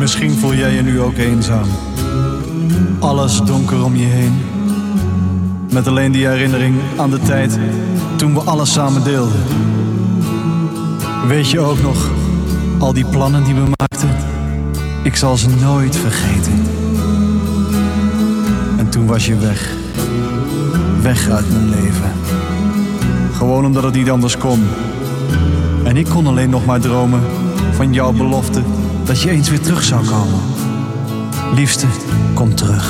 Misschien voel jij je nu ook eenzaam. Alles donker om je heen. Met alleen die herinnering aan de tijd toen we alles samen deelden. Weet je ook nog, al die plannen die we maakten? Ik zal ze nooit vergeten. En toen was je weg. Weg uit mijn leven. Gewoon omdat het niet anders kon. En ik kon alleen nog maar dromen van jouw belofte dat je eens weer terug zou komen. Liefste, kom terug.